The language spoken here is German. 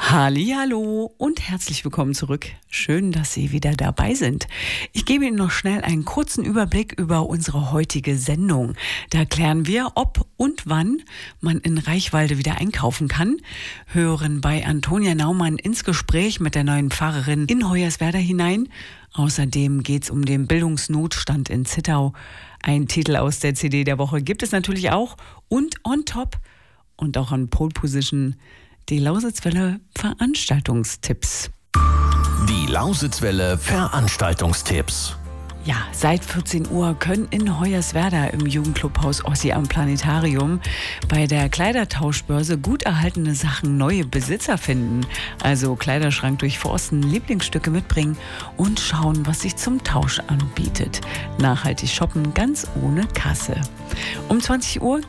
Hallihallo und herzlich willkommen zurück. Schön, dass Sie wieder dabei sind. Ich gebe Ihnen noch schnell einen kurzen Überblick über unsere heutige Sendung. Da klären wir, ob und wann man in Reichwalde wieder einkaufen kann, hören bei Antonia Naumann ins Gespräch mit der neuen Pfarrerin in Hoyerswerda hinein. Außerdem geht es um den Bildungsnotstand in Zittau. Ein Titel aus der CD der Woche gibt es natürlich auch. Und on top und auch an Pole Position die Lausitzwelle Veranstaltungstipps. Die Lausitzwelle Veranstaltungstipps. Ja, seit 14 Uhr können in Hoyerswerda im Jugendclubhaus Ossi am Planetarium bei der Kleidertauschbörse gut erhaltene Sachen neue Besitzer finden. Also Kleiderschrank durchforsten, Lieblingsstücke mitbringen und schauen, was sich zum Tausch anbietet. Nachhaltig shoppen, ganz ohne Kasse. Um 20 Uhr